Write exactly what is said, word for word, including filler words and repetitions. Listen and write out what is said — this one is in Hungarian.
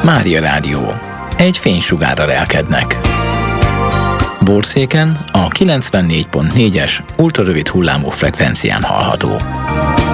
Mária Rádió. Egy fénysugárra lelkednek. Borszéken a kilencvennégy pont négyes ultrarövid hullámú frekvencián hallható.